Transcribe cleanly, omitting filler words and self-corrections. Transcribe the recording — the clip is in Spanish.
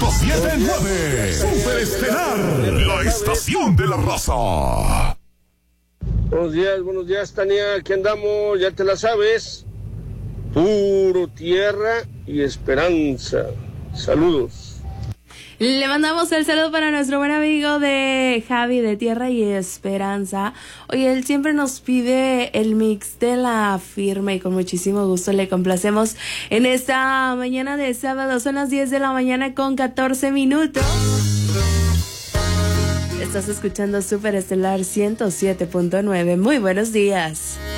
107.9. Super Estelar, la estación de la raza. Buenos días, Tania. Aquí andamos, ya te la sabes. Puro tierra y esperanza. Saludos. Le mandamos el saludo para nuestro buen amigo de Javi de Tierra y Esperanza. Oye, él siempre nos pide el mix de La Firme y con muchísimo gusto le complacemos en esta mañana de sábado. Son las 10 de la mañana con 14 minutos. Estás escuchando Super Estelar 107.9. Muy buenos días.